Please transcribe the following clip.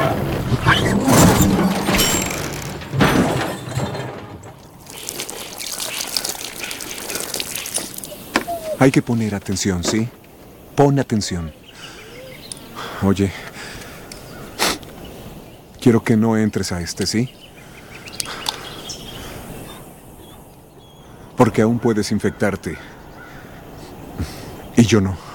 Hay que poner atención, ¿sí? Pon atención. Oye, quiero que no entres a este, ¿sí? Porque aún puedes infectarte. Y yo no.